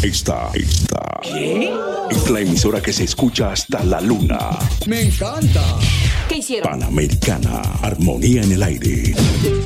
Esta es la emisora que se escucha hasta la luna. ¡Me encanta! ¿Qué hicieron? Panamericana, armonía en el aire.